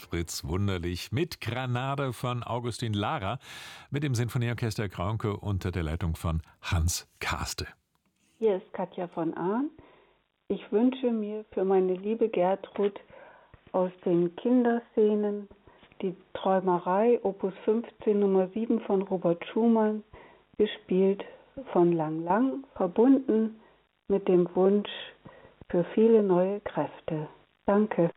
Fritz Wunderlich mit Granade von Augustin Lara mit dem Sinfonieorchester Kraunke unter der Leitung von Hans Karste. Hier ist Katja von Ahn. Ich wünsche mir für meine liebe Gertrud aus den Kinderszenen die Träumerei Opus 15 Nummer 7 von Robert Schumann, gespielt von Lang Lang, verbunden mit dem Wunsch für viele neue Kräfte. Danke.